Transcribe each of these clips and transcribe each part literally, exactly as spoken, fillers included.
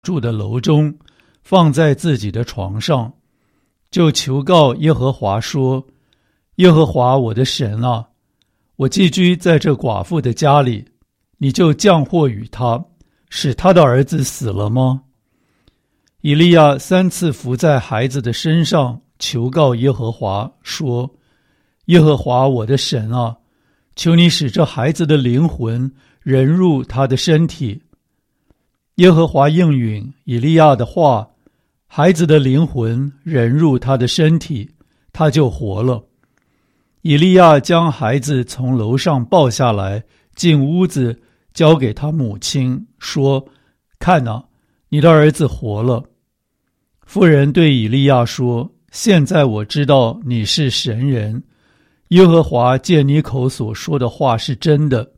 住的楼中，放在自己的床上，就求告耶和华说：耶和华我的神啊，我寄居在这寡妇的家里，你就降祸与他，使他的儿子死了吗？以利亚三次伏在孩子的身上，求告耶和华说：耶和华我的神啊，求你使这孩子的灵魂人入他的身体。耶和华应允以利亚的话，孩子的灵魂人入他的身体，他就活了。以利亚将孩子从楼上抱下来，进屋子，交给他母亲，说：看哪，你的儿子活了。妇人对以利亚说：现在我知道你是神人，耶和华借你口所说的话是真的。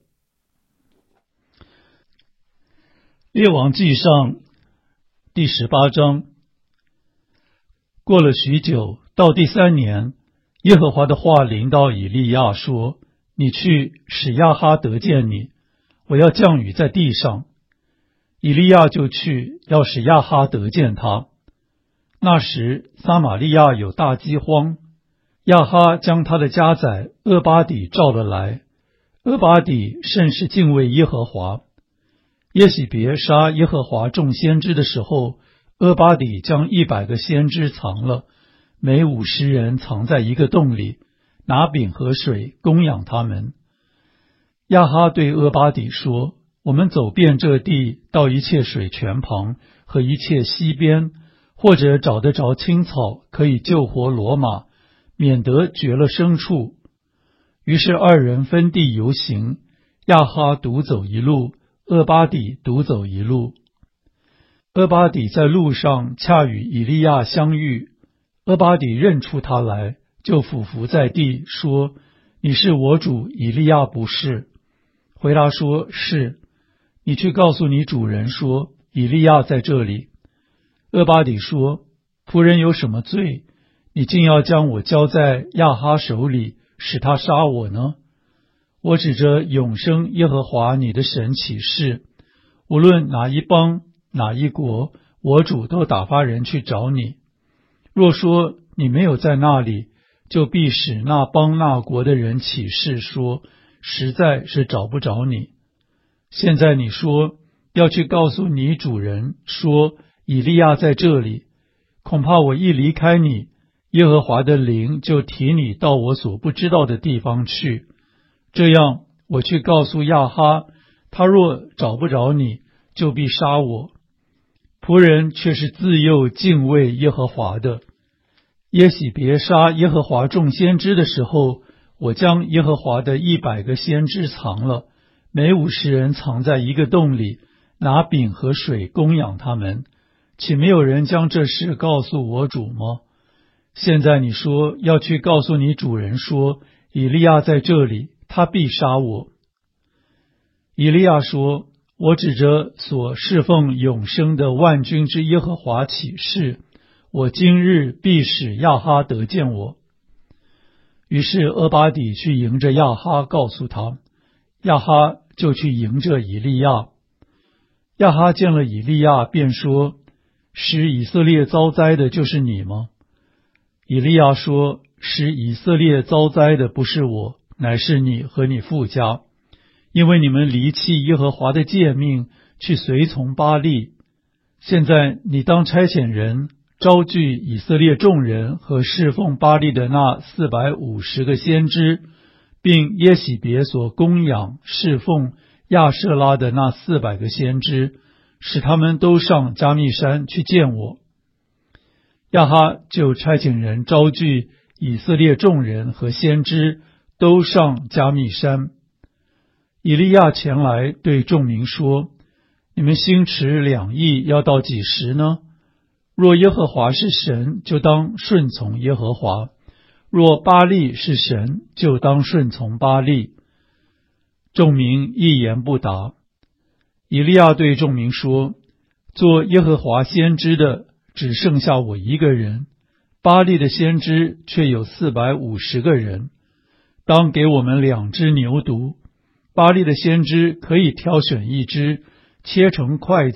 列王纪上第十八章。过了许久，到第三年，耶和华的话临到以利亚说：你去使亚哈得见你，我要降雨在地上。以利亚就去，要使亚哈得见他。那时撒玛利亚有大饥荒，亚哈将他的家宰俄巴底召了来。俄巴底甚是敬畏耶和华。耶洗别杀耶和华众先知的时候，俄巴底将一百个先知藏了，每五十人藏在一个洞里，拿饼和水供养他们。亚哈对俄巴底说：我们走遍这地，到一切水泉旁和一切溪边，或者找得着青草，可以救活骡马，免得绝了牲畜。于是二人分地游行，亚哈独走一路，俄巴底独走一路。俄巴底在路上恰与以利亚相遇，俄巴底认出他来，就俯伏在地，说：你是我主以利亚不是？回答说：是。你去告诉你主人说，以利亚在这里。俄巴底说：仆人有什么罪？你竟要将我交在亚哈手里，使他杀我呢？我指着永生耶和华你的神起誓，无论哪一邦哪一国，我主都打发人去找你。若说你没有在那里，就必使那邦那国的人起誓说，实在是找不着你。现在你说要去告诉你主人说，以利亚在这里，恐怕我一离开你，耶和华的灵就提你到我所不知道的地方去。这样我去告诉亚哈，他若找不着你，就必杀我。仆人却是自幼敬畏耶和华的。耶洗别杀耶和华众先知的时候，我将耶和华的一百个先知藏了，每五十人藏在一个洞里，拿饼和水供养他们。岂没有人将这事告诉我主吗？现在你说要去告诉你主人说，以利亚在这里，他必杀我。以利亚说：我指着所侍奉永生的万军之耶和华起誓，我今日必使亚哈得见我。于是俄巴底去迎着亚哈，告诉他，亚哈就去迎着以利亚。亚哈见了以利亚，便说：使以色列遭灾的就是你吗？以利亚说：使以色列遭灾的不是我，乃是你和你父家，因为你们离弃耶和华的诫命，去随从巴力。现在你当差遣人招聚以色列众人和侍奉巴力的那四百五十个先知，并耶洗别所供养侍奉亚舍拉的那四百个先知，使他们都上加密山去见我。亚哈就差遣人招聚以色列众人和先知，都上加密山。以利亚前来对众民说：你们心持两意要到几时呢？若耶和华是神，就当顺从耶和华；若巴力是神，就当顺从巴力。众民一言不答。以利亚对众民说：做耶和华先知的只剩下我一个人，巴力的先知却有四百五十个人。当给我们两只牛犊，巴力的先知可以挑选一只，切成筷子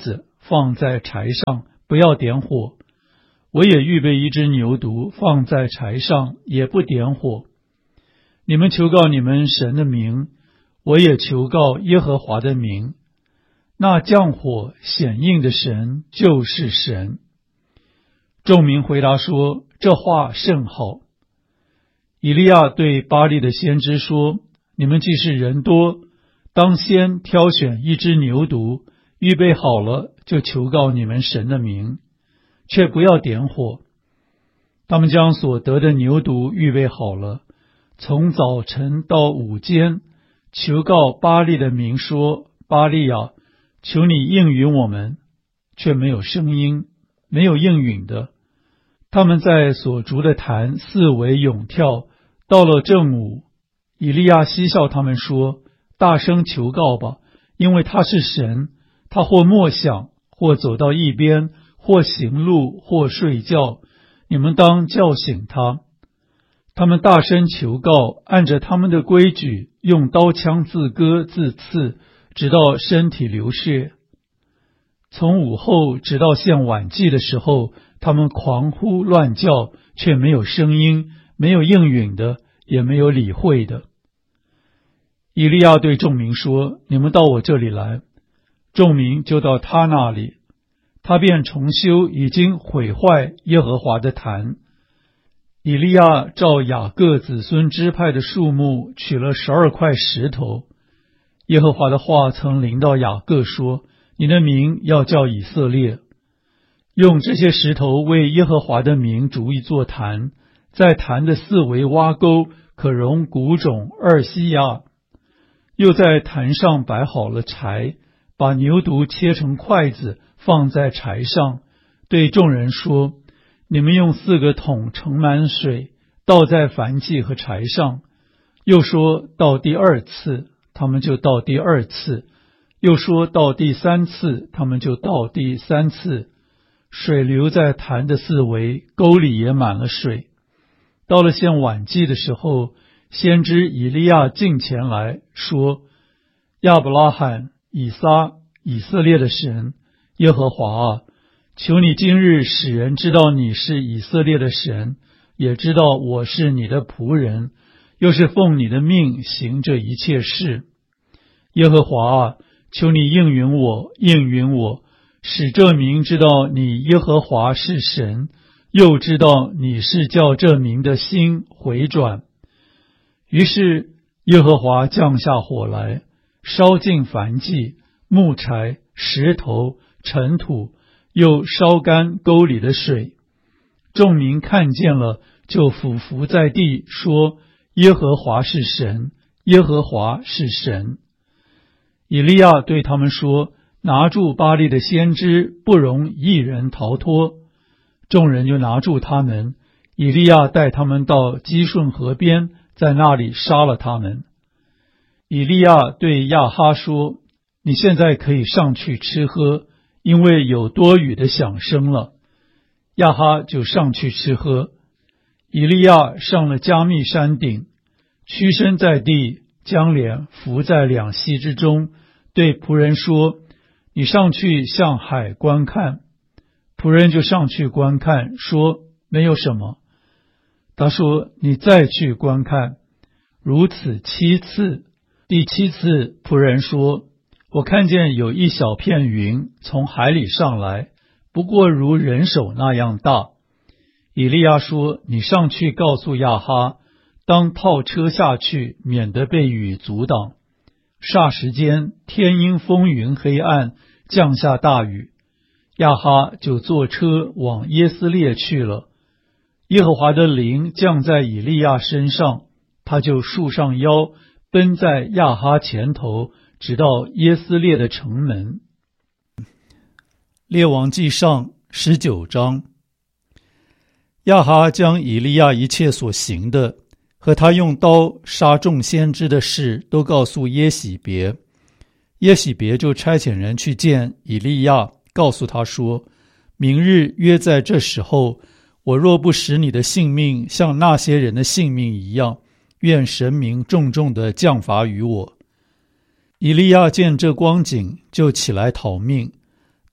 放在柴上，不要点火。我也预备一只牛犊放在柴上，也不点火。你们求告你们神的名，我也求告耶和华的名。那降火显应的神就是神。众民回答说，这话甚好。以利亚对巴力的先知说，你们既是人多，当先挑选一只牛犊，预备好了就求告你们神的名，却不要点火。他们将所得的牛犊预备好了，从早晨到午间，求告巴力的名说，巴力啊，求你应允我们，却没有声音，没有应允的。他们在所筑的坛四围涌跳，到了正午，以利亚嬉笑他们说，大声求告吧，因为他是神，他或默想，或走到一边，或行路，或睡觉，你们当叫醒他。他们大声求告，按着他们的规矩，用刀枪自割自刺，直到身体流血。从午后直到献晚祭的时候，他们狂呼乱叫，却没有声音，没有应允的，也没有理会的。以利亚对众民说，你们到我这里来。众民就到他那里，他便重修已经毁坏耶和华的坛。以利亚照雅各子孙支派的数目取了十二块石头。耶和华的话曾临到雅各说，你的名要叫以色列。用这些石头为耶和华的名筑一座坛，在坛的四围挖沟，可容谷种二西亚。又在坛上摆好了柴，把牛犊切成筷子放在柴上，对众人说，你们用四个桶盛满水，倒在燔祭和柴上。又说到第二次，他们就到第二次；又说到第三次，他们就到第三次。水流在坛的四围，沟里也满了水。到了献晚祭的时候，先知以利亚近前来说，亚伯拉罕、以撒、以色列的神耶和华啊，求你今日使人知道你是以色列的神，也知道我是你的仆人，又是奉你的命行这一切事。耶和华啊，求你应允我，应允我，使这民知道你耶和华是神，又知道你是叫这民的心回转。于是耶和华降下火来，烧尽燔祭、木柴、石头、尘土，又烧干沟里的水。众民看见了，就俯伏在地，说，耶和华是神，耶和华是神。以利亚对他们说，拿住巴力的先知，不容一人逃脱。众人就拿住他们，以利亚带他们到基顺河边，在那里杀了他们。以利亚对亚哈说，你现在可以上去吃喝，因为有多雨的响声了。亚哈就上去吃喝。以利亚上了加密山顶，屈身在地，将脸伏在两膝之中，对仆人说，你上去向海观看。仆人就上去观看，说，没有什么。他说，你再去观看。如此七次。第七次，仆人说，我看见有一小片云从海里上来，不过如人手那样大。以利亚说，你上去告诉亚哈，当套车下去，免得被雨阻挡。霎时间，天阴风云黑暗，降下大雨。亚哈就坐车往耶斯列去了。耶和华的灵降在以利亚身上，他就束上腰，奔在亚哈前头，直到耶斯列的城门。列王纪上十九章。亚哈将以利亚一切所行的和他用刀杀众先知的事都告诉耶洗别。耶洗别就差遣人去见以利亚，告诉他说，明日约在这时候，我若不使你的性命像那些人的性命一样，愿神明重重的降罚于我。以利亚见这光景，就起来逃命，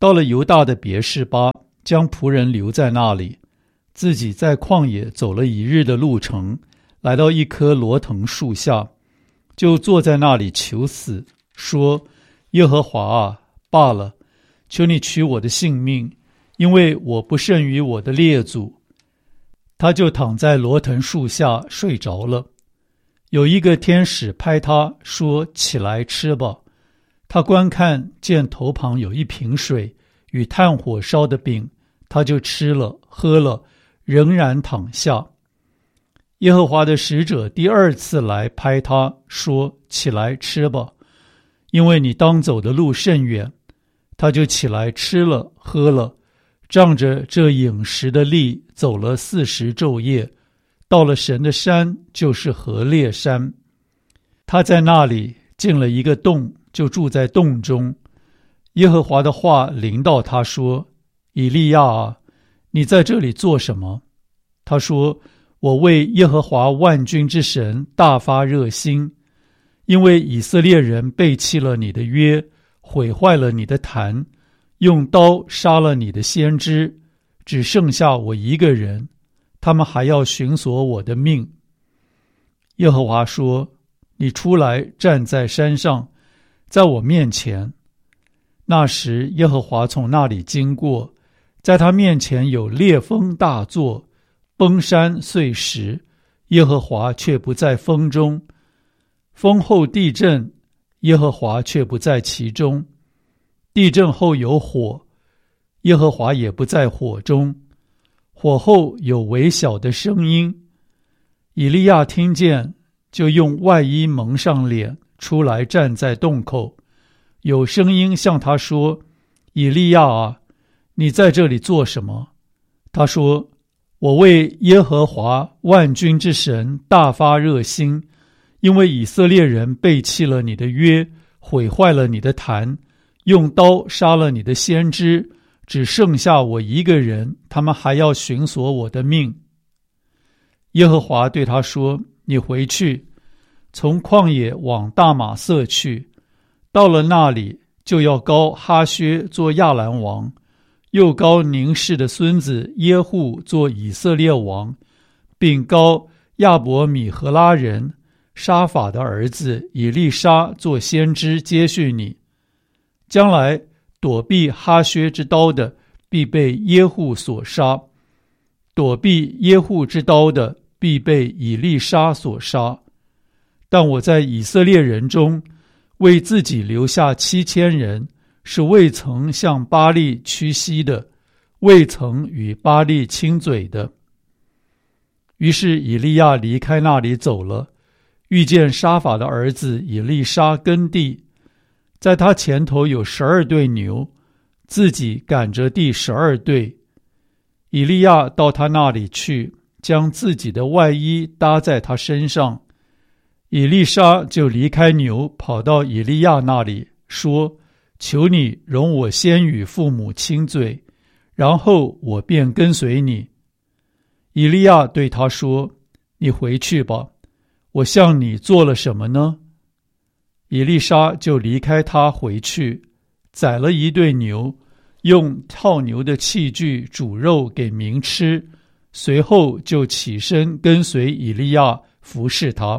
到了犹大的别是巴，将仆人留在那里，自己在旷野走了一日的路程，来到一棵罗藤树下，就坐在那里求死，说：耶和华啊，罢了，求你取我的性命，因为我不胜于我的列祖。他就躺在罗藤树下睡着了。有一个天使拍他说：起来吃吧。他观看，见头旁有一瓶水与炭火烧的饼，他就吃了喝了，仍然躺下。耶和华的使者第二次来拍他说：起来吃吧，因为你当走的路甚远。他就起来吃了喝了，仗着这饮食的力，走了四十昼夜，到了神的山，就是何烈山。他在那里进了一个洞，就住在洞中。耶和华的话临到他说：以利亚啊，你在这里做什么？他说：我为耶和华万军之神大发热心，因为以色列人背弃了你的约，毁坏了你的坛，用刀杀了你的先知，只剩下我一个人，他们还要寻索我的命。耶和华说：你出来站在山上，在我面前。那时耶和华从那里经过，在他面前有烈风大作，崩山碎石，耶和华却不在风中。风后地震，耶和华却不在其中。地震后有火，耶和华也不在火中。火后有微小的声音，以利亚听见，就用外衣蒙上脸，出来站在洞口。有声音向他说：以利亚啊，你在这里做什么？他说：我为耶和华万军之神大发热心，因为以色列人背弃了你的约，毁坏了你的坛，用刀杀了你的先知，只剩下我一个人，他们还要寻索我的命。耶和华对他说：你回去，从旷野往大马色去，到了那里，就要膏哈薛做亚兰王，又膏宁氏的孙子耶户做以色列王，并膏亚伯米和拉人沙法的儿子以利沙做先知接续你。将来躲避哈薛之刀的，必被耶户所杀；躲避耶户之刀的，必被以利沙所杀。但我在以色列人中为自己留下七千人，是未曾向巴力屈膝的，未曾与巴力亲嘴的。于是以利亚离开那里走了，遇见沙法的儿子以利沙耕地，在他前头有十二对牛，自己赶着第十二对。以利亚到他那里去，将自己的外衣搭在他身上。以利沙就离开牛，跑到以利亚那里，说：求你容我先与父母亲嘴，然后我便跟随你。以利亚对他说：你回去吧，我向你做了什么呢？以利沙就离开他回去，宰了一对牛，用套牛的器具煮肉给民吃，随后就起身跟随以利亚，服侍他。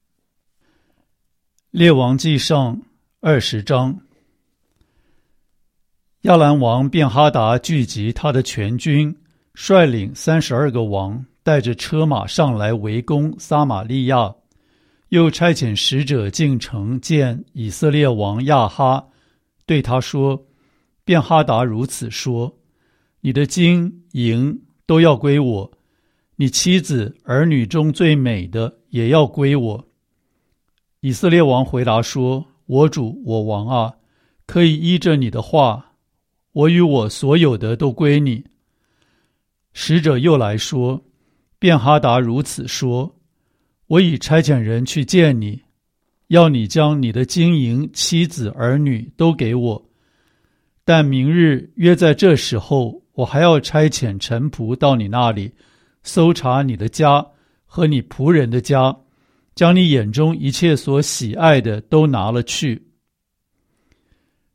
列王纪上二十章。亚兰王便哈达聚集他的全军，率领三十二个王，带着车马上来围攻撒玛利亚，又差遣使者进城见以色列王亚哈，对他说：便哈达如此说，你的金银都要归我，你妻子儿女中最美的也要归我。以色列王回答说：我主我王啊，可以依着你的话，我与我所有的都归你。使者又来说：便哈达如此说，我已差遣人去见你，要你将你的金银妻子儿女都给我，但明日约在这时候，我还要差遣臣仆到你那里，搜查你的家和你仆人的家，将你眼中一切所喜爱的都拿了去。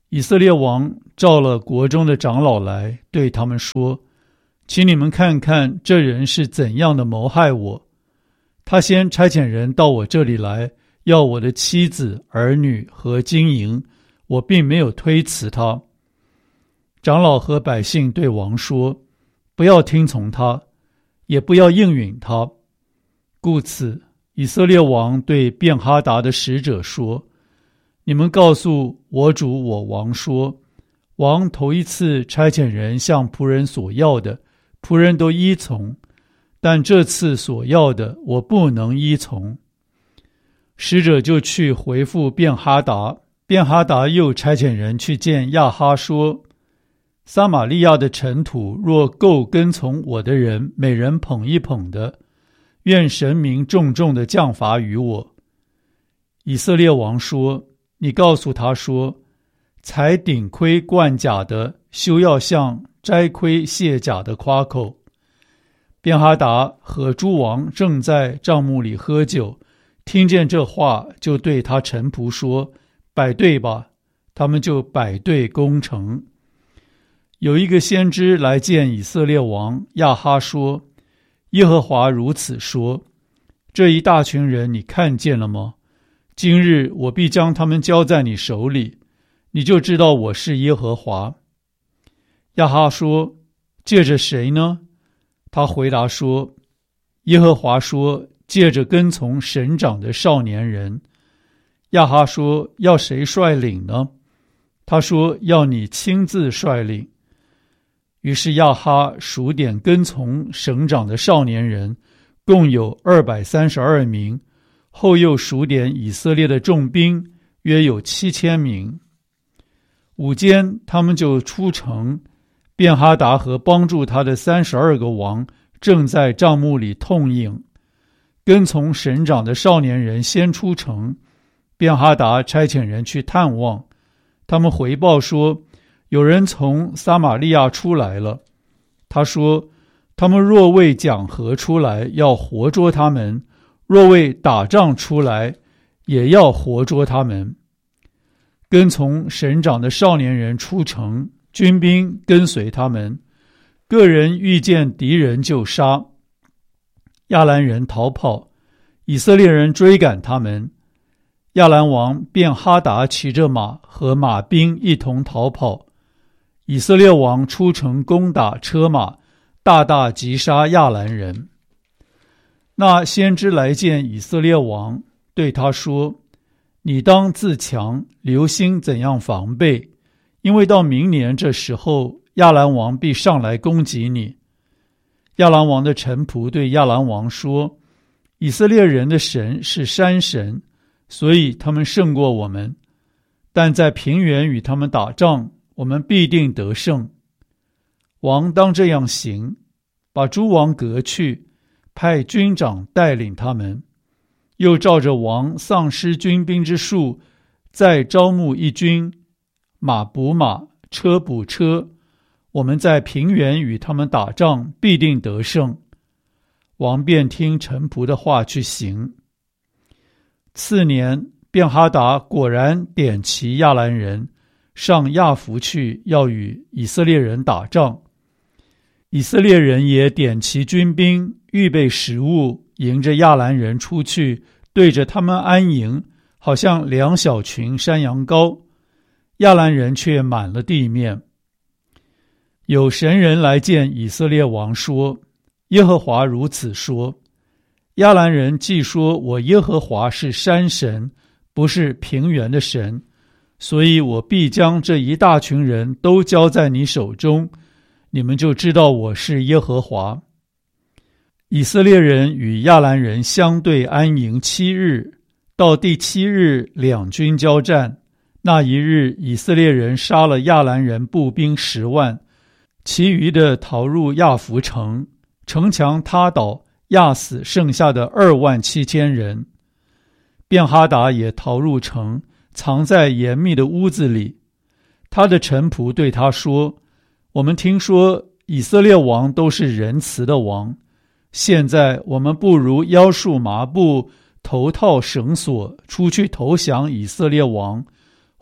以色列王召了国中的长老来，对他们说：请你们看看这人是怎样的谋害我。他先差遣人到我这里来，要我的妻子、儿女和金银，我并没有推辞他。长老和百姓对王说：不要听从他，也不要应允他。故此，以色列王对便哈达的使者说：你们告诉我主我王说，王头一次差遣人向仆人所要的，仆人都依从，但这次所要的，我不能依从。使者就去回复便哈达，便哈达又差遣人去见亚哈说：撒玛利亚的尘土若够跟从我的人每人捧一捧的，愿神明重重的降罚于我。以色列王说：你告诉他说，才顶盔贯甲的休要向摘盔卸甲的夸口。便哈达和诸王正在帐幕里喝酒，听见这话，就对他臣仆说：摆队吧。他们就摆队攻城。有一个先知来见以色列王亚哈说：耶和华如此说，这一大群人你看见了吗？今日我必将他们交在你手里，你就知道我是耶和华。亚哈说：借着谁呢？他回答说：耶和华说，借着跟从神长的少年人。亚哈说：要谁率领呢？他说：要你亲自率领。于是亚哈数点跟从省长的少年人，共有二百三十二名，后又数点以色列的重兵，约有七千名。午间，他们就出城，便哈达和帮助他的三十二个王正在帐幕里痛饮。跟从省长的少年人先出城，便哈达差遣人去探望，他们回报说，有人从撒玛利亚出来了。他说，他们若为讲和出来，要活捉他们；若为打仗出来，也要活捉他们。跟从省长的少年人出城，军兵跟随他们，个人遇见敌人就杀。亚兰人逃跑，以色列人追赶他们。亚兰王便哈达骑着马和马兵一同逃跑。以色列王出城攻打车马，大大击杀亚兰人。那先知来见以色列王，对他说：你当自强，留心怎样防备，因为到明年这时候，亚兰王必上来攻击你。亚兰王的臣仆对亚兰王说：以色列人的神是山神，所以他们胜过我们，但在平原与他们打仗，我们必定得胜。王当这样行，把诸王革去，派军长带领他们，又照着王丧失军兵之数，再招募一军，马补马，车补车，我们在平原与他们打仗，必定得胜。王便听臣仆的话去行。次年，便哈达果然点齐亚兰人，上亚弗去，要与以色列人打仗。以色列人也点齐军兵，预备食物，迎着亚兰人出去，对着他们安营，好像两小群山羊羔。亚兰人却满了地面。有神人来见以色列王说：耶和华如此说，亚兰人既说我耶和华是山神，不是平原的神，所以我必将这一大群人都交在你手中，你们就知道我是耶和华。以色列人与亚兰人相对安营七日，到第七日两军交战。那一日，以色列人杀了亚兰人步兵十万，其余的逃入亚弗城，城墙塌倒，压死剩下的二万七千人。便哈达也逃入城，藏在严密的屋子里。他的臣仆对他说：我们听说以色列王都是仁慈的王，现在我们不如腰束麻布，头套绳索，出去投降以色列王，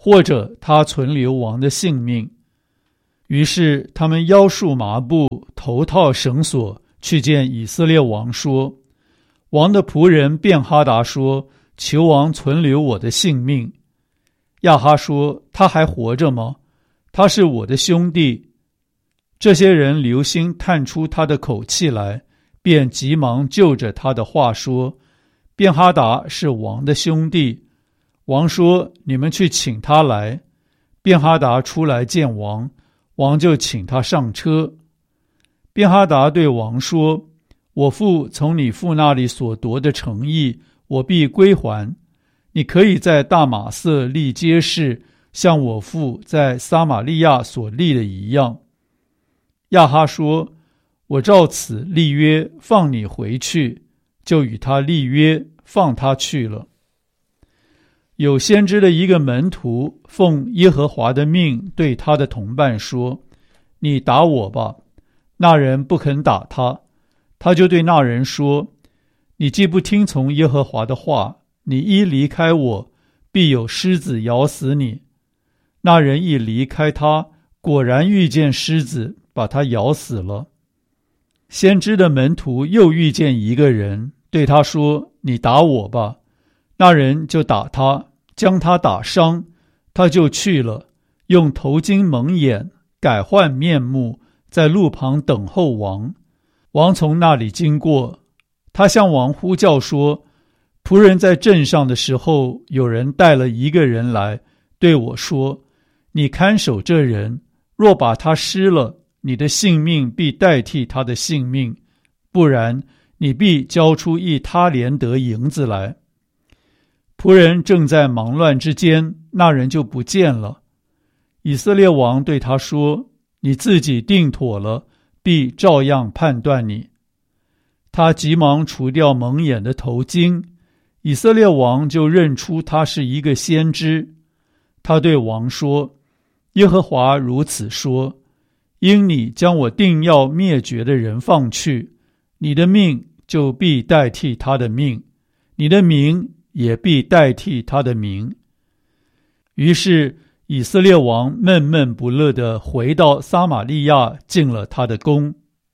或者他存留王的性命。于是他们腰束麻布，头套绳索，去见以色列王说：王的仆人便哈达说，求王存留我的性命。亚哈说，他还活着吗？他是我的兄弟。这些人留心探出他的口气来，便急忙就着他的话说，便哈达是王的兄弟。王说，你们去请他来。便哈达出来见王，王就请他上车。便哈达对王说，我父从你父那里所夺的城邑，我必归还。你可以在大马色立街市，像我父在撒玛利亚所立的一样。亚哈说，我照此立约，放你回去，就与他立约，放他去了。有先知的一个门徒奉耶和华的命对他的同伴说，你打我吧。那人不肯打他，他就对那人说，你既不听从耶和华的话，你一离开我，必有狮子咬死你。那人一离开他，果然遇见狮子，把他咬死了。先知的门徒又遇见一个人，对他说，你打我吧。那人就打他，将他打伤，他就去了，用头巾蒙眼，改换面目，在路旁等候王。王从那里经过，他向王呼叫说，仆人在镇上的时候，有人带了一个人来，对我说，你看守这人，若把他失了，你的性命必代替他的性命，不然你必交出一他连得银子来。仆人正在忙乱之间，那人就不见了。以色列王对他说，你自己定妥了，必照样判断你。他急忙除掉蒙眼的头巾，以色列王就认出他是一个先知。他对王说，耶和华如此说，因你将我定要灭绝的人放去，你的命就必代替他的命，你的名也必代替他的名。于是以色列王闷闷不乐地回到撒玛利亚，进了他的宫。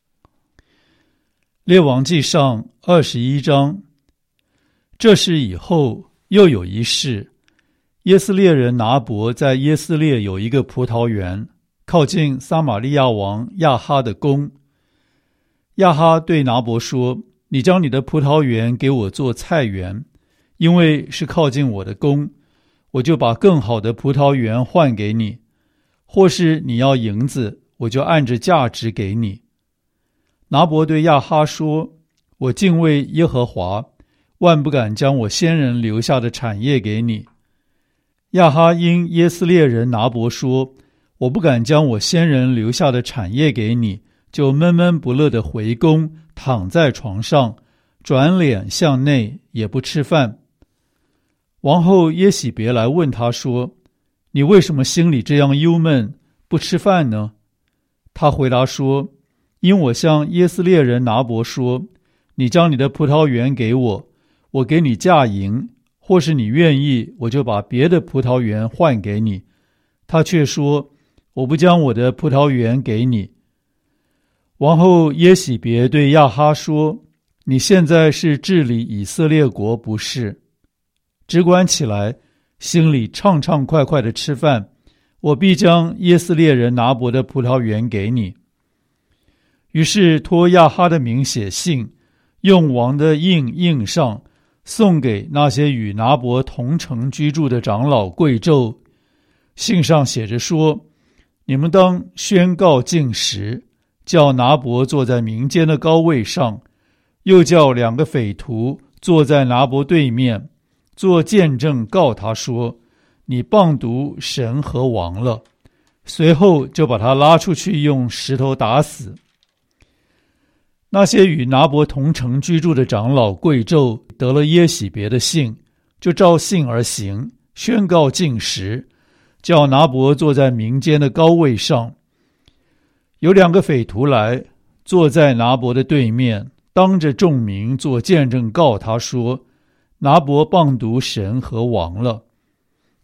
列王纪上二十一章。这事以后又有一事，耶斯列人拿伯在耶斯列有一个葡萄园，靠近撒玛利亚王亚哈的宫。亚哈对拿伯说，你将你的葡萄园给我做菜园，因为是靠近我的宫，我就把更好的葡萄园换给你，或是你要银子，我就按着价值给你。拿伯对亚哈说，我敬畏耶和华，万不敢将我先人留下的产业给你。亚哈因耶斯列人拿伯说，我不敢将我先人留下的产业给你，就闷闷不乐地回宫，躺在床上，转脸向内，也不吃饭。王后耶喜别来问他说，你为什么心里这样忧闷，不吃饭呢？他回答说，因我向耶斯列人拿伯说，你将你的葡萄园给我，我给你价银，或是你愿意，我就把别的葡萄园换给你。他却说，我不将我的葡萄园给你。王后耶喜别对亚哈说，你现在是治理以色列国，不是？只管起来，心里畅畅快快地吃饭，我必将耶斯列人拿伯的葡萄园给你。于是托亚哈的名写信，用王的印印上，送给那些与拿伯同城居住的长老贵胄。信上写着说，你们当宣告禁食，叫拿伯坐在民间的高位上，又叫两个匪徒坐在拿伯对面，做见证告他说，你谤读神和王了。随后就把他拉出去，用石头打死。那些与拿伯同城居住的长老贵胄得了耶喜别的信，就照信而行，宣告禁食，叫拿伯坐在民间的高位上。有两个匪徒来，坐在拿伯的对面，当着众民做见证告他说，拿伯谤读神和王了。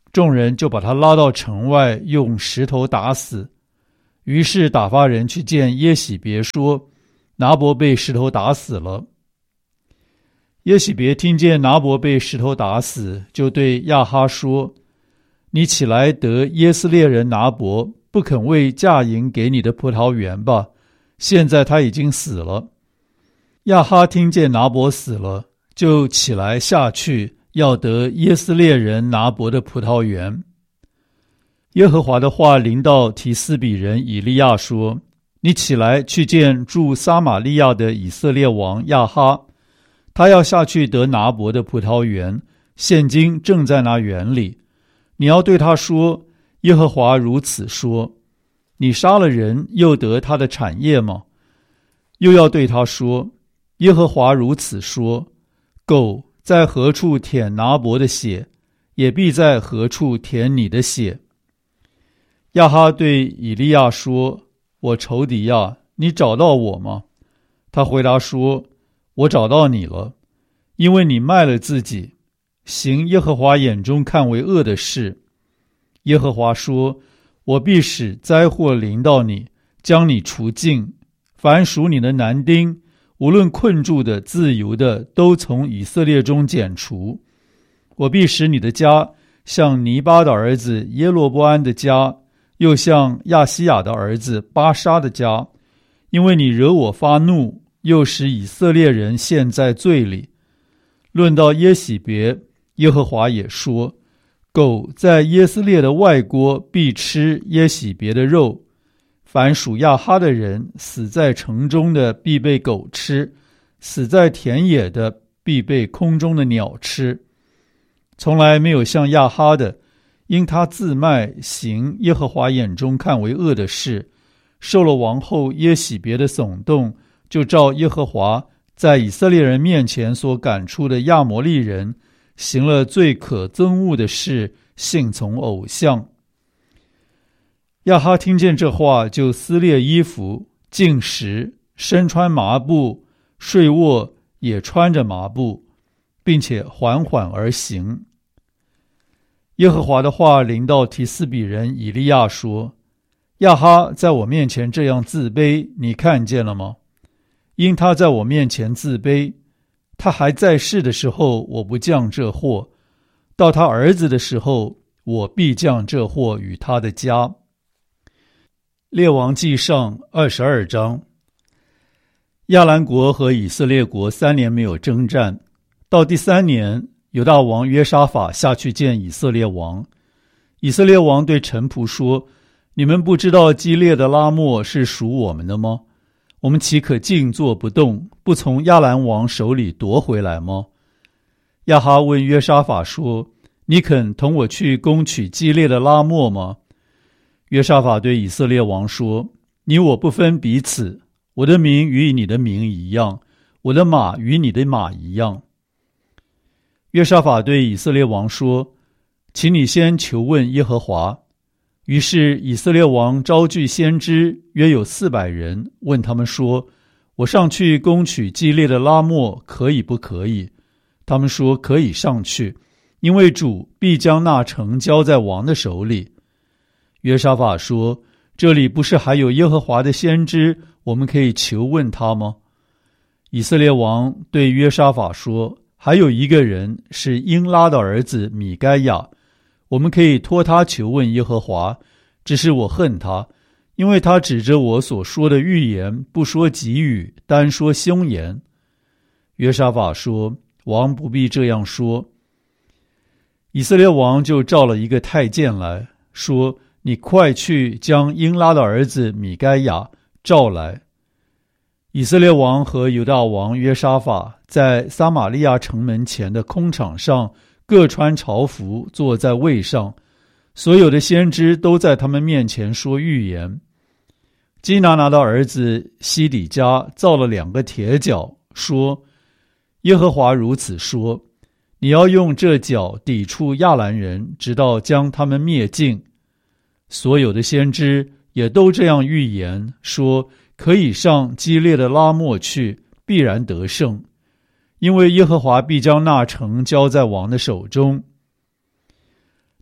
众人就把他拉到城外，用石头打死。于是打发人去见耶洗别说，拿伯被石头打死了。耶洗别听见拿伯被石头打死，就对亚哈说，你起来得耶斯列人拿伯不肯为嫁银给你的葡萄园吧，现在他已经死了。亚哈听见拿伯死了，就起来下去，要得耶斯列人拿伯的葡萄园。耶和华的话临到提斯比人以利亚说，你起来去见住撒玛利亚的以色列王亚哈，他要下去得拿伯的葡萄园，现今正在那园里。你要对他说，耶和华如此说，你杀了人又得他的产业吗？又要对他说，耶和华如此说，狗在何处舔拿伯的血，也必在何处舔你的血。亚哈对以利亚说，我仇敌呀，你找到我吗？他回答说，我找到你了，因为你卖了自己，行耶和华眼中看为恶的事。耶和华说，我必使灾祸临到你，将你除尽，凡属你的男丁，无论困住的自由的，都从以色列中剪除。我必使你的家像尼巴的儿子耶罗波安的家，又像亚西亚的儿子巴沙的家，因为你惹我发怒，又使以色列人陷在罪里。论到耶洗别，耶和华也说，狗在耶斯列的外郭必吃耶洗别的肉，凡属亚哈的人，死在城中的必被狗吃，死在田野的必被空中的鸟吃。从来没有像亚哈的，因他自卖行耶和华眼中看为恶的事，受了王后耶洗别的耸动，就照耶和华在以色列人面前所赶出的亚摩利人，行了最可憎恶的事，信从偶像。亚哈听见这话，就撕裂衣服，进食，身穿麻布，睡卧也穿着麻布，并且缓缓而行。耶和华的话临到提斯比人以利亚说，亚哈在我面前这样自卑，你看见了吗？因他在我面前自卑，他还在世的时候，我不降这祸，到他儿子的时候，我必降这祸与他的家。列王记上二十二章。亚兰国和以色列国三年没有征战，到第三年，犹大王约沙法下去见以色列王。以色列王对臣仆说，你们不知道基列的拉末是属我们的吗？我们岂可静坐不动，不从亚兰王手里夺回来吗？亚哈问约沙法说，你肯同我去攻取基列的拉末吗？约沙法对以色列王说，你我不分彼此，我的名与你的名一样，我的马与你的马一样。约沙法对以色列王说，请你先求问耶和华。于是以色列王招聚先知，约有四百人，问他们说，我上去攻取基列的拉末可以不可以？他们说可以上去，因为主必将那城交在王的手里。约沙法说，这里不是还有耶和华的先知，我们可以求问他吗？以色列王对约沙法说，还有一个人是英拉的儿子米该亚，我们可以托他求问耶和华，只是我恨他，因为他指着我所说的预言，不说吉语，单说凶言。约沙法说，王不必这样说。以色列王就召了一个太监来说，你快去将英拉的儿子米该亚召来。以色列王和犹大王约沙法在撒玛利亚城门前的空场上各穿朝服，坐在位上，所有的先知都在他们面前说预言。基拿拿的儿子西底家造了两个铁角，说，耶和华如此说，你要用这角抵触亚兰人，直到将他们灭尽。所有的先知也都这样预言，说可以上基列的拉末去，必然得胜，因为耶和华必将那城交在王的手中。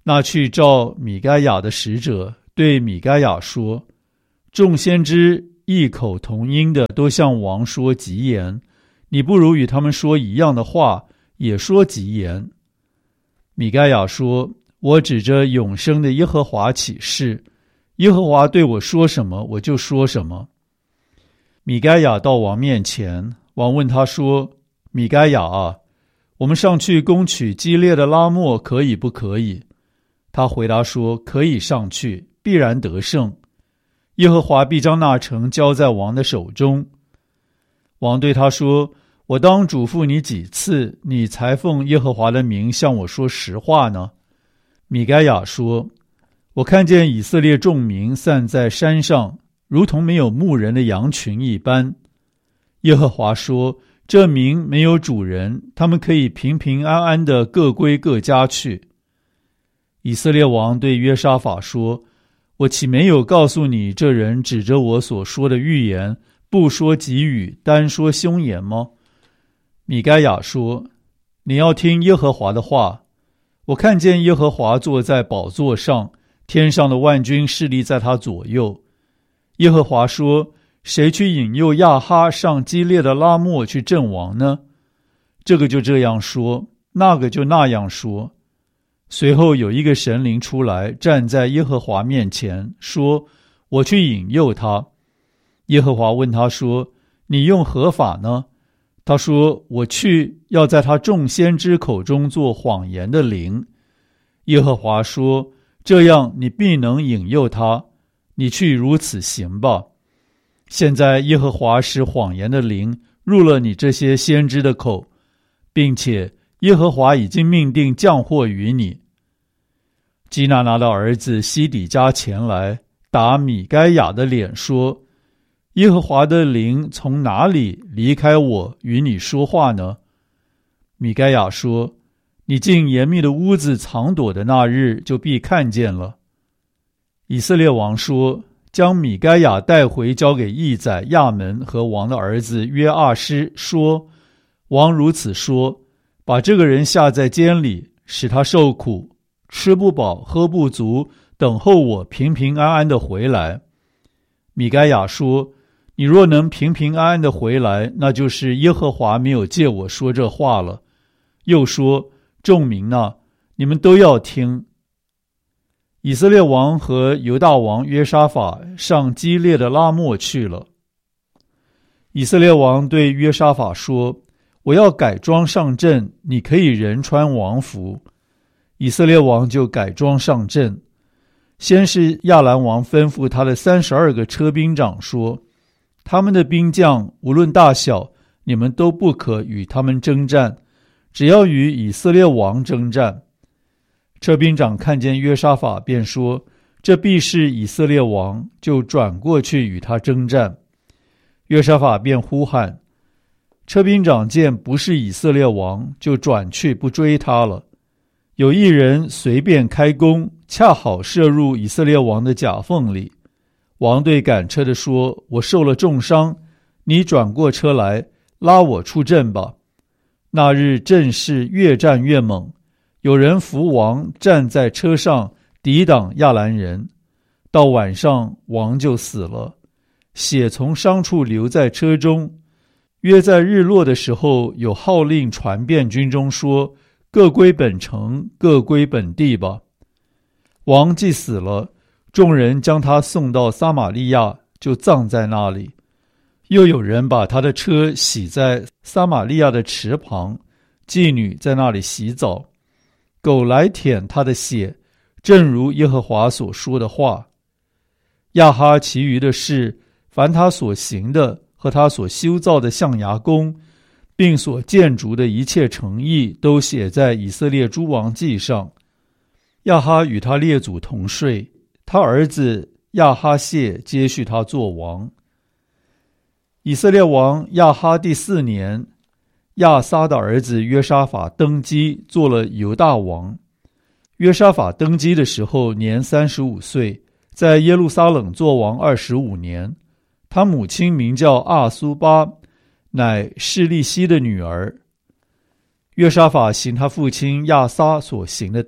那去召米该亚的使者对米该亚说，众先知异口同音的都向王说吉言，你不如与他们说一样的话，也说吉言。米该亚说，我指着永生的耶和华起誓，耶和华对我说什么，我就说什么。米该亚到王面前，王问他说，米该亚啊，我们上去攻取基列的拉末可以不可以？他回答说，可以上去，必然得胜。耶和华必将那城交在王的手中。王对他说，我当嘱咐你几次，你才奉耶和华的名向我说实话呢？米该亚说，我看见以色列众民散在山上，如同没有牧人的羊群一般。耶和华说，这民没有主人，他们可以平平安安地各归各家去。以色列王对约沙法说，我岂没有告诉你，这人指着我所说的预言，不说吉语，单说凶言吗？米该亚说，你要听耶和华的话。我看见耶和华坐在宝座上，天上的万军侍立在他左右。耶和华说，谁去引诱亚哈上基列的拉末去阵亡呢？这个就这样说，那个就那样说。随后有一个神灵出来，站在耶和华面前，说，我去引诱他。耶和华问他说，你用何法呢？他说，我去要在他众先知口中做谎言的灵。耶和华说，这样你必能引诱他，你去如此行吧。现在耶和华使谎言的灵入了你这些先知的口，并且耶和华已经命定降祸于你。基拿拿的儿子西底家前来，打米该亚的脸说，耶和华的灵从哪里离开我与你说话呢？米该亚说，你进严密的屋子藏躲的那日，就必看见了。以色列王说，将米该亚带回交给义宰亚门和王的儿子约阿施，说，王如此说，把这个人下在监里，使他受苦，吃不饱喝不足，等候我平平安安的回来。米该亚说，你若能平平安安的回来，那就是耶和华没有借我说这话了。又说，众民啊，你们都要听。以色列王和犹大王约沙法上基列的拉末去了。以色列王对约沙法说，我要改装上阵，你可以人穿王服。以色列王就改装上阵。先是亚兰王吩咐他的三十二个车兵长说，他们的兵将无论大小，你们都不可与他们征战，只要与以色列王征战。车兵长看见约沙法，便说，这必是以色列王，就转过去与他征战。约沙法便呼喊，车兵长见不是以色列王，就转去不追他了。有一人随便开弓，恰好射入以色列王的甲缝里。王对赶车的说，我受了重伤，你转过车来，拉我出阵吧。那日阵势越战越猛，有人扶王站在车上抵挡亚兰人，到晚上王就死了，血从伤处流在车中。约在日落的时候，有号令传遍军中说，各归本城，各归本地吧。王既死了，众人将他送到撒玛利亚，就葬在那里。又有人把他的车洗在撒玛利亚的池旁，妓女在那里洗澡，狗来舔他的血，正如耶和华所说的话。亚哈其余的事，凡他所行的和他所修造的象牙宫，并所建筑的一切城邑，都写在以色列诸王记上。亚哈与他列祖同睡，他儿子亚哈谢接续他做王。以色列王亚哈第四年，亚撒的儿子约沙法登基，做了犹大王。约沙法登基的时候年三十五岁，在耶路撒冷做王二十五年。他母亲名叫阿苏巴，乃示利希的女儿。约沙法行他父亲亚撒所行的道，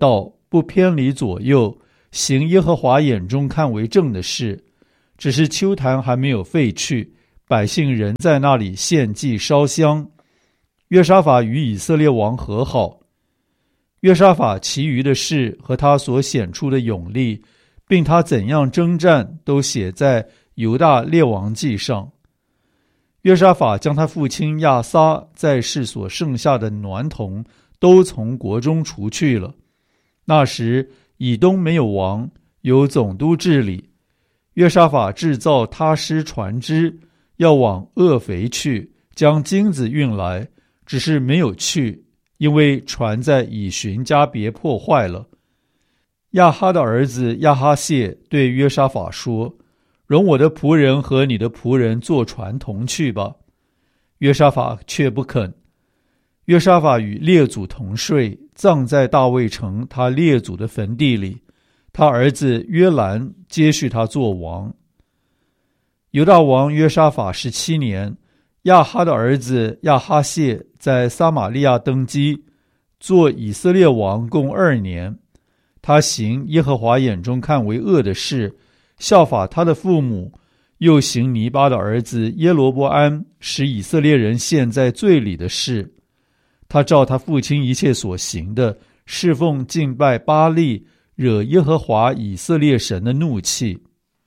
不偏离左右，行耶和华眼中看为正的事。只是丘坛还没有废去，百姓仍在那里献祭烧香。约沙法与以色列王和好。约沙法其余的事和他所显出的勇力，并他怎样征战，都写在犹大列王记上。约沙法将他父亲亚撒在世所剩下的孌童都从国中除去了。那时以东没有王，有总督治理。约沙法制造他施船只，要往厄肥去，将金子运来，只是没有去，因为船在以寻加别破坏了。亚哈的儿子亚哈谢对约沙法说：容我的仆人和你的仆人坐船同去吧。约沙法却不肯。约沙法与列祖同睡，葬在大卫城他列祖的坟地里。他儿子约兰接续他做王。犹大王约沙法十七年，亚哈的儿子亚哈谢在撒玛利亚登基，做以色列王共二年。他行耶和华眼中看为恶的事，效法他的父母，又行尼巴的儿子耶罗波安使以色列人陷在罪里的事。他照他父亲一切所行的，侍奉敬拜巴力，惹耶和华以色列神的怒气。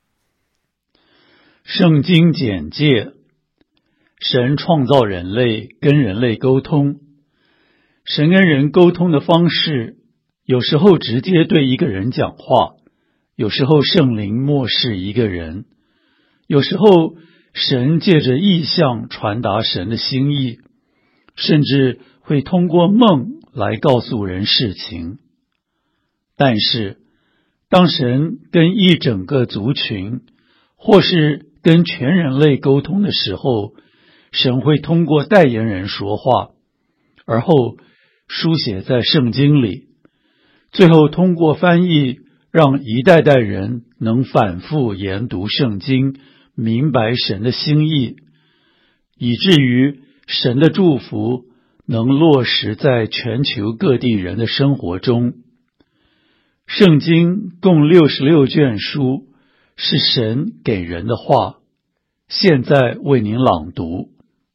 圣经简介：神创造人类，跟人类沟通。神跟人沟通的方式，有时候直接对一个人讲话，有时候圣灵默示一个人，有时候神借着异象传达神的心意，甚至会通过梦来告诉人事情。但是当神跟一整个族群，或是跟全人类沟通的时候，神会通过代言人说话，而后书写在圣经里，最后通过翻译，让一代代人能反复研读圣经，明白神的心意，以至于神的祝福能落实在全球各地人的生活中。圣经共六十六卷书，是神给人的话。现在为您朗读。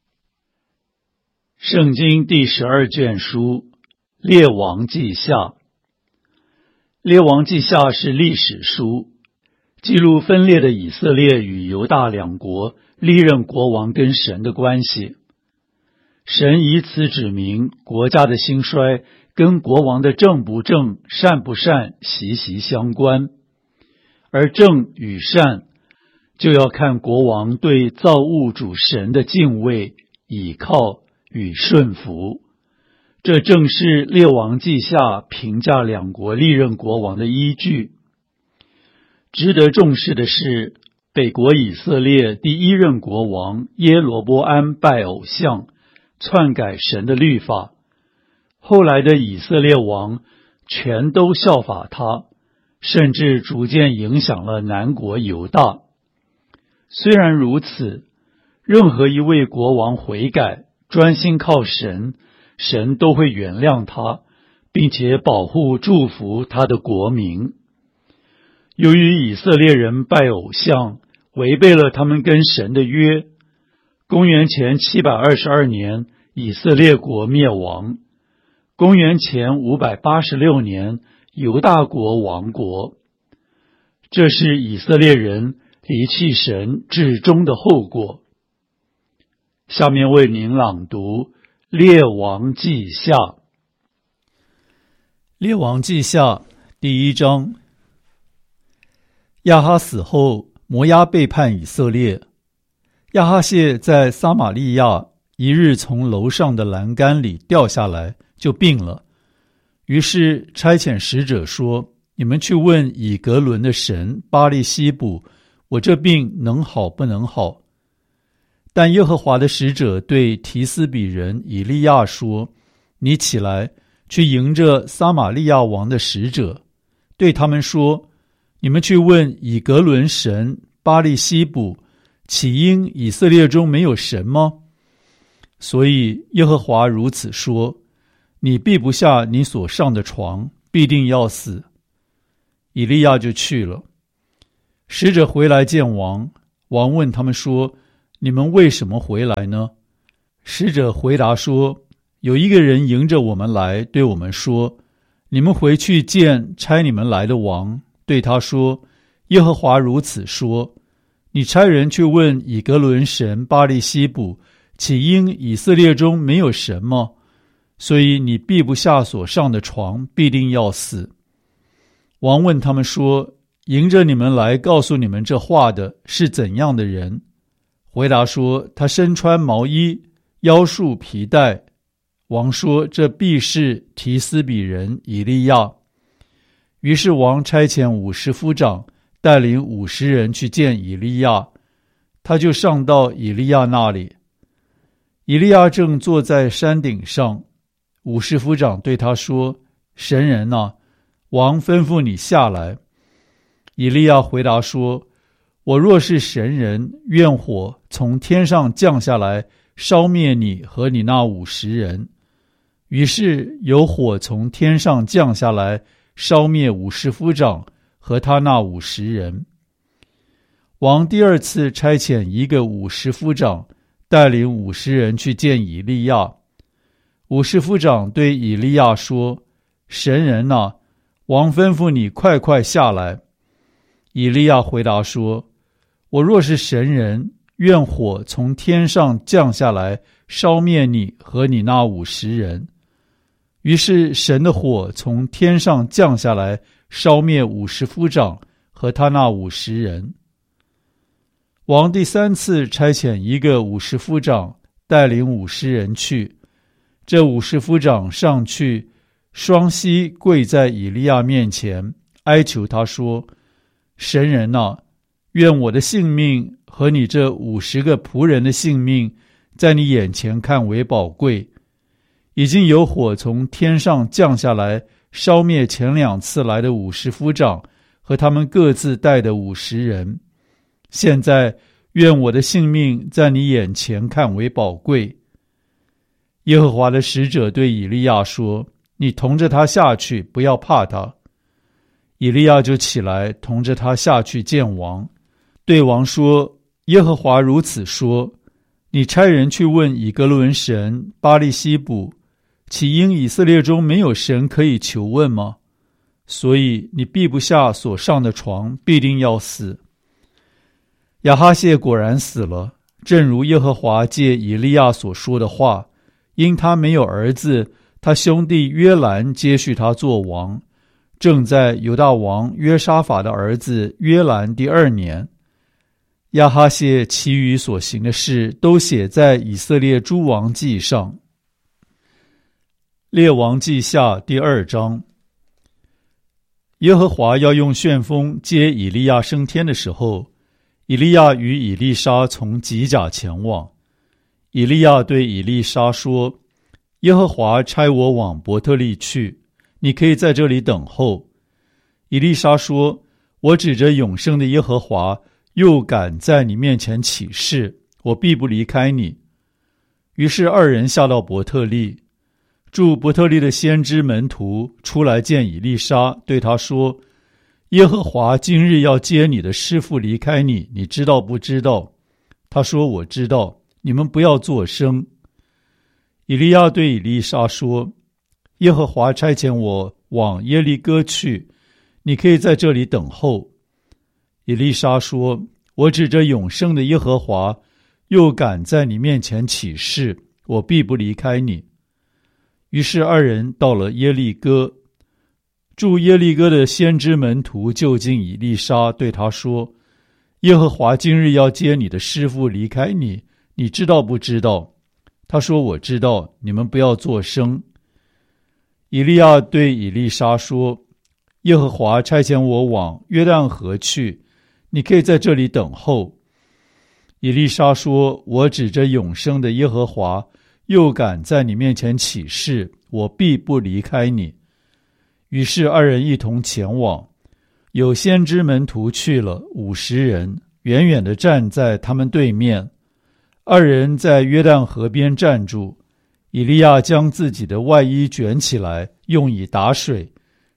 圣经第十二卷书，列王记下。列王记下是历史书，记录分裂的以色列与犹大两国历任国王跟神的关系。神以此指明国家的兴衰跟国王的正不正、善不善息息相关，而正与善就要看国王对造物主神的敬畏、倚靠与顺服。这正是列王记下评价两国历任国王的依据。值得重视的是，北国以色列第一任国王耶罗波安拜偶像，篡改神的律法，后来的以色列王全都效法他，甚至逐渐影响了南国犹大。虽然如此，任何一位国王悔改，专心靠神，神都会原谅他，并且保护祝福他的国民。由于以色列人拜偶像，违背了他们跟神的约，公元前七百二十二年，以色列国灭亡。公元前五百八十六年，犹大国亡国。这是以色列人离弃神至终的后果。下面为您朗读列王记下。 列王记下第一章。亚哈死后，摩押背叛以色列。亚哈谢在撒玛利亚一日从楼上的栏杆里掉下来，就病了。于是差遣使者说：你们去问以格伦的神巴力西卜，我这病能好不能好？但耶和华的使者对提斯比人以利亚说：你起来，去迎着撒玛利亚王的使者，对他们说：你们去问以格伦神巴力西卜，岂因以色列中没有神吗？所以耶和华如此说：你避不下你所上的床， 必定要死。以利亚就去了。使者回来见王，王问他们说：你们为什么回来呢？使者回答说：有一个人迎着我们来，对我们说：你们回去见差你们来的王，对他说：耶和华如此说，你差人去问以革伦神巴力西卜，岂因以色列中没有神吗？所以你避不下所上的床，必定要死。王问他们说：迎着你们来告诉你们这话的是怎样的人？回答说：他身穿毛衣，腰束皮带。王说：这必是提斯比人以利亚。于是王差遣五十夫长带领五十人去见以利亚，他就上到以利亚那里。以利亚正坐在山顶上，五十夫长对他说：神人啊，王吩咐你下来。以利亚回答说：我若是神人，愿火从天上降下来，烧灭你和你那五十人。于是有火从天上降下来，烧灭五十夫长和他那五十人。王第二次差遣一个五十夫长带领五十人去见以利亚。五十夫长对以利亚说：神人啊，王吩咐你快快下来。以利亚回答说：我若是神人，愿火从天上降下来，烧灭你和你那五十人。于是神的火从天上降下来，烧灭五十夫长和他那五十人。王第三次差遣一个五十夫长带领五十人去，这五十夫长上去，双膝跪在以利亚面前，哀求他说：神人啊，愿我的性命和你这五十个仆人的性命，在你眼前看为宝贵。已经有火从天上降下来，烧灭前两次来的五十夫长和他们各自带的五十人。现在愿我的性命在你眼前看为宝贵。耶和华的使者对以利亚说：你同着他下去，不要怕他。以利亚就起来，同着他下去见王，对王说：耶和华如此说，你差人去问以革伦神巴力西卜，岂因以色列中没有神可以求问吗？所以你避不下所上的床，必定要死。亚哈谢果然死了，正如耶和华借以利亚所说的话，因他没有儿子，他兄弟约兰接续他做王，正在犹大王约沙法的儿子约兰第二年。亚哈谢其余所行的事都写在以色列诸王记上。列王记下第二章。耶和华要用旋风接以利亚升天的时候，以利亚与以利沙从吉甲前往。以利亚对以利沙说：耶和华差我往伯特利去，你可以在这里等候。以利沙说：我指着永生的耶和华，又敢在你面前起誓，我必不离开你。于是二人下到伯特利。住伯特利的先知门徒出来见以利沙，对他说：耶和华今日要接你的师父离开你，你知道不知道？他说：我知道，你们不要作声。以利亚对以利沙说：耶和华差遣我往耶利哥去，你可以在这里等候。以利沙说：我指着永生的耶和华，又敢在你面前起誓，我必不离开你。于是二人到了耶利哥。住耶利哥的先知门徒就近以利沙，对他说：耶和华今日要接你的师父离开你，你知道不知道？他说：我知道，你们不要作声。以利亚对以利沙说：耶和华差遣我往约旦河去，你可以在这里等候。以利沙说：我指着永生的耶和华，又敢在你面前起誓，我必不离开你。于是二人一同前往，有先知门徒去了五十人，远远地站在他们对面。二人在约旦河边站住，以利亚将自己的外衣卷起来，用以打水，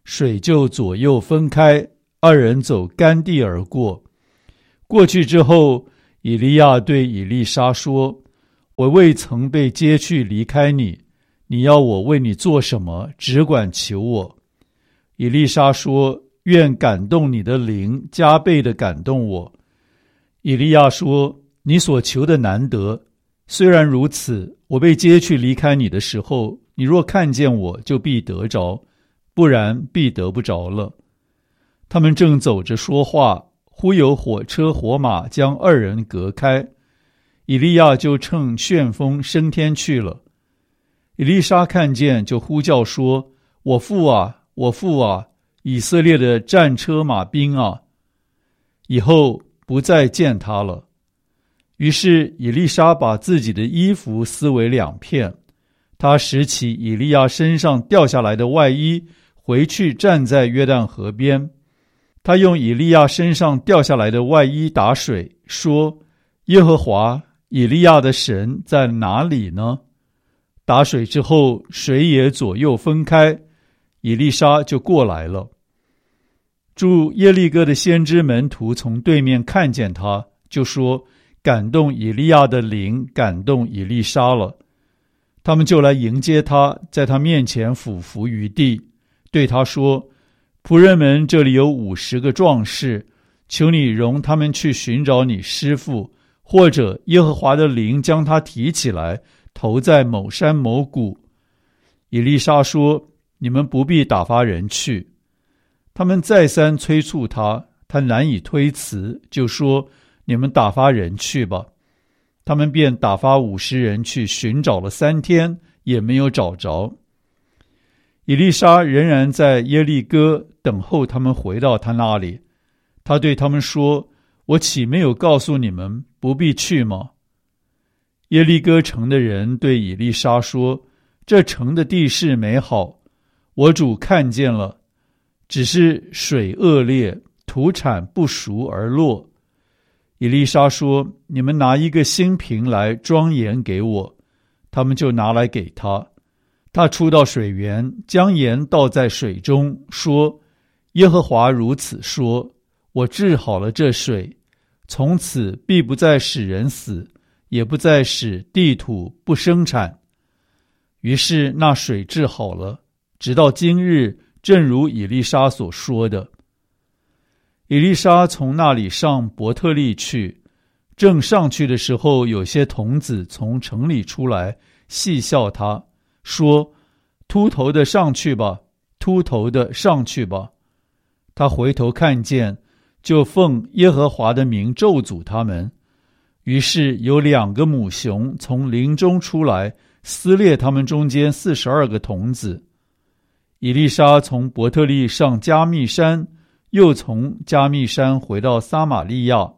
水就左右分开，二人走干地而过。过去之后，以利亚对以利沙说：我未曾被接去离开你，你要我为你做什么，只管求我。以利沙说：愿感动你的灵加倍地感动我。以利亚说：你所求的难得，虽然如此，我被接去离开你的时候，你若看见我，就必得着，不然必得不着了。他们正走着说话，忽有火车火马将二人隔开，以利亚就乘旋风升天去了。以利沙看见，就呼叫说：我父啊，我父啊，以色列的战车马兵啊！以后不再见他了。于是以利沙把自己的衣服撕为两片，他拾起以利亚身上掉下来的外衣，回去站在约旦河边。他用以利亚身上掉下来的外衣打水，说：耶和华以利亚的神在哪里呢？打水之后，水也左右分开，以利沙就过来了。住耶利哥的先知门徒从对面看见他，就说：感动以利亚的灵感动以利沙了。他们就来迎接他，在他面前俯伏于地，对他说：仆人们这里有五十个壮士，求你容他们去寻找你师父，或者耶和华的灵将他提起来，投在某山某谷。以利沙说：你们不必打发人去。他们再三催促他，他难以推辞，就说：你们打发人去吧。他们便打发五十人去寻找了三天，也没有找着。以利沙仍然在耶利哥等候他们回到他那里。他对他们说：我岂没有告诉你们不必去吗？耶利哥城的人对以利沙说：这城的地势美好，我主看见了，只是水恶劣，土产不熟而落。以利沙说：你们拿一个新瓶来装盐给我。他们就拿来给他。他出到水源，将盐倒在水中，说：耶和华如此说，我治好了这水，从此必不再使人死，也不再使地土不生产。于是那水治好了，直到今日，正如以利沙所说的。以利沙从那里上伯特利去，正上去的时候，有些童子从城里出来，戏笑他，说：秃头的上去吧，秃头的上去吧。他回头看见，就奉耶和华的名咒诅他们。于是有两个母熊从林中出来，撕裂他们中间四十二个童子。以利沙从伯特利上加密山，又从加密山回到撒玛利亚。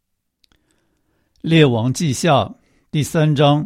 列王记下第三章。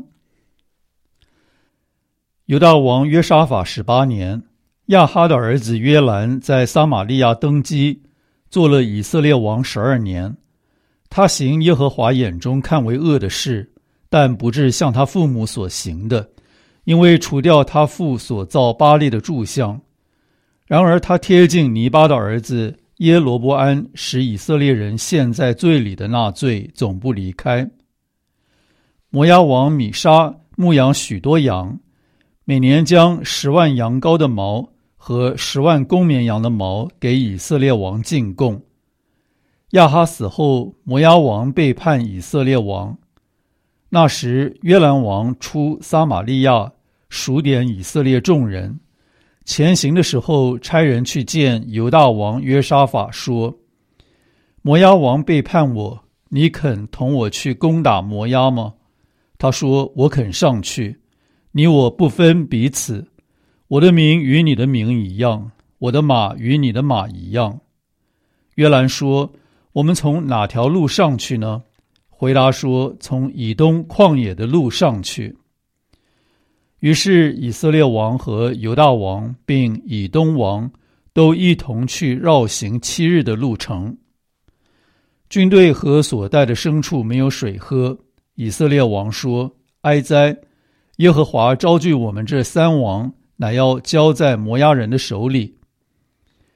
犹大王约沙法十八年，亚哈的儿子约兰在撒玛利亚登基，做了以色列王十二年。他行耶和华眼中看为恶的事，但不至像他父母所行的，因为除掉他父所造巴力的柱像。然而他贴近尼巴的儿子耶罗波安，使以色列人陷在罪里的那罪总不离开。摩押王米沙牧养许多羊，每年将十万羊羔的毛和十万公绵羊的毛给以色列王进贡。亚哈死后，摩押王背叛以色列王。那时约兰王出撒玛利亚，数点以色列众人。前行的时候，差人去见犹大王约沙法，说：摩押王背叛我，你肯同我去攻打摩押吗？他说：我肯上去，你我不分彼此，我的名与你的名一样，我的马与你的马一样。约兰说：我们从哪条路上去呢？回答说：从以东旷野的路上去。于是以色列王和犹大王并以东王都一同去绕行七日的路程。军队和所带的牲畜没有水喝。以色列王说：哀哉！耶和华招聚我们这三王，乃要交在摩押人的手里。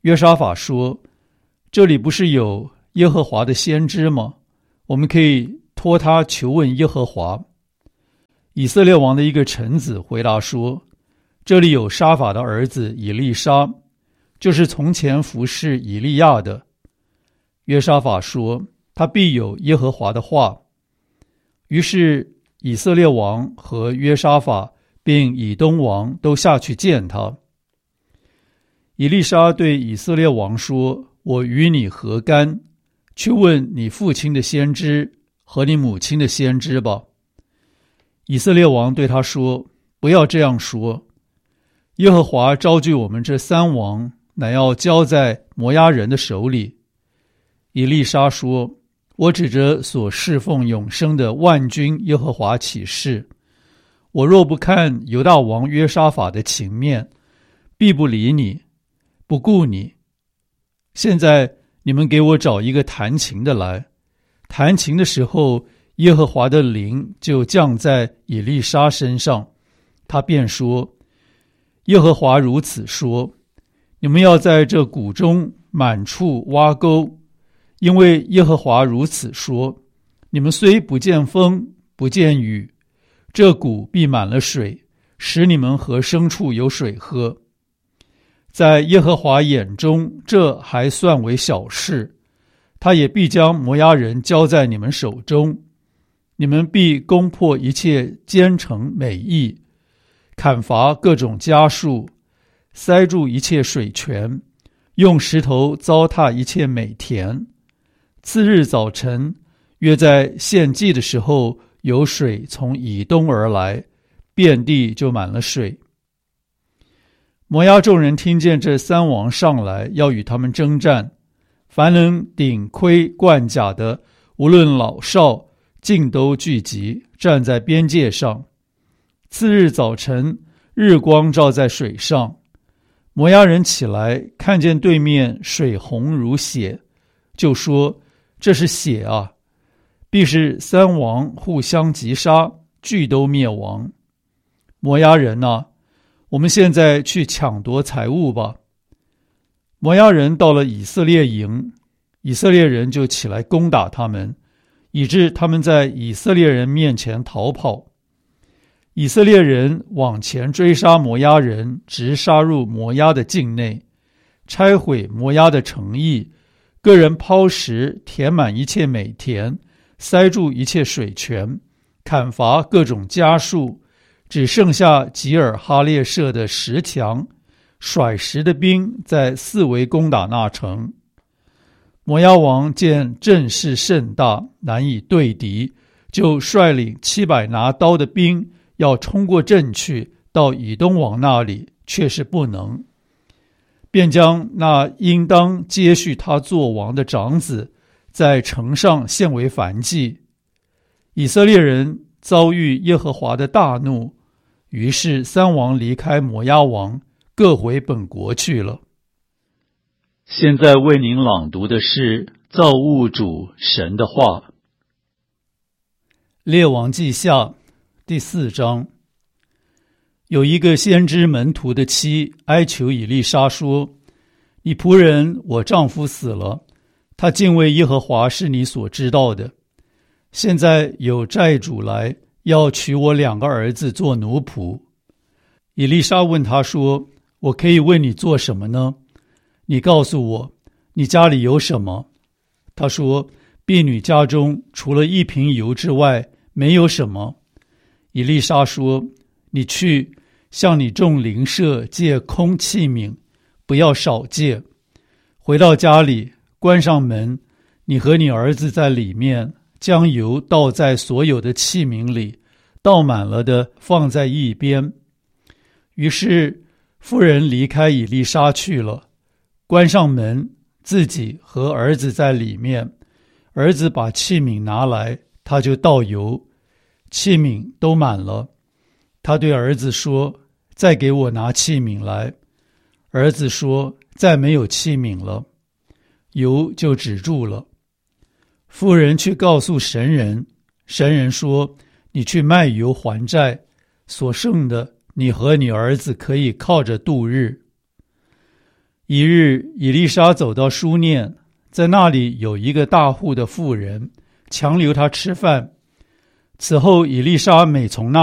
约沙法说：这里不是有耶和华的先知吗？我们可以托他求问耶和华。以色列王的一个臣子回答说：这里有沙法的儿子以利沙，就是从前服侍以利亚的。约沙法说：他必有耶和华的话。于是以色列王和约沙法并以东王都下去见他。以利沙对以色列王说：我与你何干？去问你父亲的先知和你母亲的先知吧。以色列王对他说：不要这样说，耶和华招聚我们这三王，乃要交在摩押人的手里。以利沙说：我指着所侍奉永生的万军耶和华起誓，我若不看犹大王约沙法的情面，必不理你，不顾你。现在你们给我找一个弹琴的来。弹琴的时候，耶和华的灵就降在以利沙身上，他便说：耶和华如此说，你们要在这谷中满处挖沟，因为耶和华如此说，你们虽不见风不见雨，这谷必满了水，使你们和牲畜有水喝。在耶和华眼中，这还算为小事，他也必将摩押人交在你们手中。你们必攻破一切坚城美邑，砍伐各种家畜，塞住一切水泉，用石头糟蹋一切美田。次日早晨，约在献祭的时候，有水从以东而来，遍地就满了水。摩押众人听见这三王上来，要与他们征战，凡能顶盔贯甲的，无论老少，尽都聚集，站在边界上。次日早晨，日光照在水上，摩押人起来，看见对面水红如血，就说：这是血啊！必是三王互相击杀，俱都灭亡。摩押人啊，我们现在去抢夺财物吧。摩押人到了以色列营，以色列人就起来攻打他们，以致他们在以色列人面前逃跑。以色列人往前追杀摩押人，直杀入摩押的境内，拆毁摩押的城邑，个人抛石填满一切美田，塞住一切水泉，砍伐各种家畜，只剩下吉尔哈列舍的石墙，甩石的兵在四围攻打那城。摩押王见阵势甚大，难以对敌，就率领七百拿刀的兵要冲过阵去，到以东王那里，却是不能，便将那应当接续他做王的长子在城上献为燔祭。以色列人遭遇耶和华的大怒，于是三王离开摩押王，各回本国去了。 现在为您朗读的是造物主神的话。 列王记下第四章。有一个先知门徒的妻哀求以利沙说：你仆人我丈夫死了，他敬畏耶和华是你所知道的。现在有债主来，要娶我两个儿子做奴仆。以利沙问他说：我可以为你做什么呢？你告诉我，你家里有什么？他说：婢女家中除了一瓶油之外，没有什么。以利沙说：你去向你众邻舍借空器皿，不要少借。回到家里，关上门，你和你儿子在里面，将油倒在所有的器皿里，倒满了的放在一边。于是妇人离开以利沙去了，关上门，自己和儿子在里面。儿子把器皿拿来，他就倒油，器皿都满了。他对儿子说：再给我拿器皿来。儿子说：再没有器皿了。油就止住了。妇人去告诉神人，神人说：你去卖油还债，所剩的你和你儿子可以靠着度日。 一日，以利沙走到书念，在那里有一个大户的妇人，强留他吃饭。此后，以利沙每从那